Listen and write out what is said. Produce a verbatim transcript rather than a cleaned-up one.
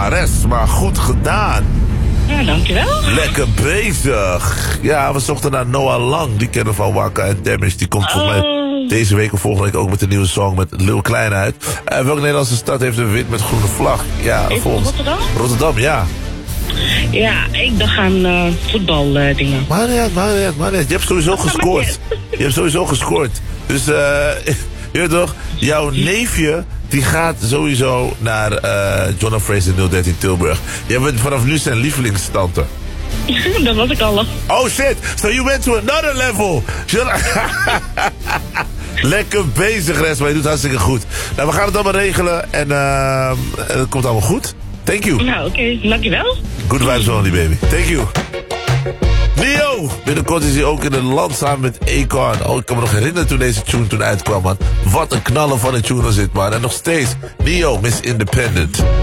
maar goed gedaan. Ja, dankjewel. Lekker bezig. Ja, we zochten naar Noah Lang. Die kennen van Waka en Damage. Die komt voor Oh. mij deze week of volgende week ook met een nieuwe song met Lil Klein uit. Uh, welke Nederlandse stad heeft een wit met groene vlag? Ja, Is voor het ons. Rotterdam? Rotterdam, ja. Ja, ik dacht aan uh, voetbaldingen. Maar niet uit, maar niet uit, maar niet uit. Je hebt sowieso gescoord. Je hebt sowieso gescoord. Dus, eh, uh, je weet toch, jouw neefje, die gaat sowieso naar uh, John of Fraser nul dertien Tilburg. Jij bent vanaf nu zijn lievelingstante. Dat was ik al. Oh shit, so you went to another level. Lekker bezig, Res, maar je doet hartstikke goed. Nou, we gaan het allemaal regelen en uh, het komt allemaal goed. Thank you. Nou, oké, okay. Dankjewel. Good vibes only, baby. Thank you. Neo! Binnenkort is hij ook in het land samen met Akon. Oh, ik kan me nog herinneren toen deze tune toen uitkwam, man. Wat een knallen van een tune was dit, man. En nog steeds, Neo, Miss Independent.